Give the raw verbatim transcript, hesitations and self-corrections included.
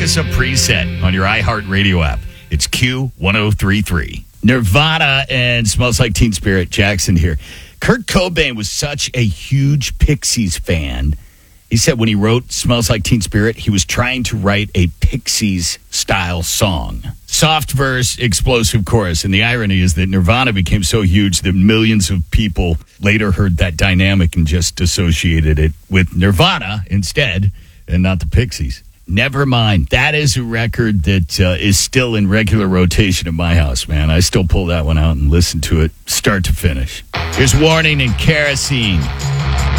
Make us a preset on your iHeartRadio app. It's Q ten thirty-three. Nirvana and Smells Like Teen Spirit. Jackson here. Kurt Cobain was such a huge Pixies fan. He said when he wrote Smells Like Teen Spirit, he was trying to write a Pixies-style song. Soft verse, explosive chorus. And the irony is that Nirvana became so huge that millions of people later heard that dynamic and just associated it with Nirvana instead, and not the Pixies. Never mind. That is a record that uh, is still in regular rotation at my house, man. I still pull that one out and listen to it start to finish. Here's Warning and Kerosene.